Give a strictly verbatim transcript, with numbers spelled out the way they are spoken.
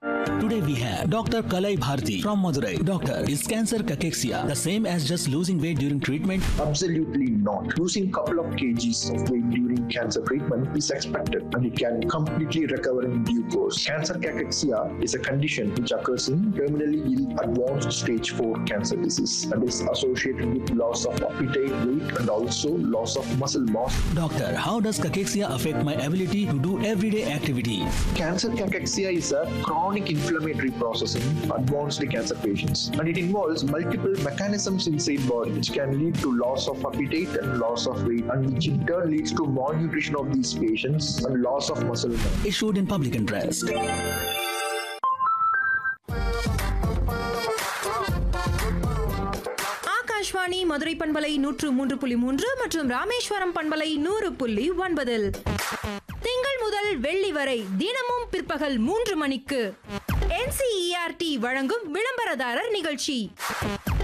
Today we have Doctor Kalai Bharti from Madurai. Doctor, is cancer cachexia the same as just losing weight during treatment? Absolutely not. Losing couple of kgs of weight during cancer treatment is expected and it can completely recover in due course. Cancer cachexia is a condition which occurs in terminally ill advanced stage four cancer disease and is associated with loss of appetite, weight and also loss of muscle mass. Doctor, how does cachexia affect my ability to do everyday activity? Cancer cachexia is a chronic inflammatory process in advanced cancer patients and it involves multiple mechanisms inside body which can lead to loss of appetite and loss of weight and which in turn leads to malnutrition of these patients and loss of muscle mass. Issued in public interest. Akashvani Madurai பண்பலை நூற்று மூன்று புள்ளி மூன்று மற்றும் ராமேஸ்வரம் பண்பலை நூறு புள்ளி ஒன்பதில் திங்கள் முதல் வெள்ளி வரை தினமும் பிற்பகல் மூன்று மணிக்கு N C E R D வழங்கும் விளம்பரதாரர் நிகழ்ச்சி.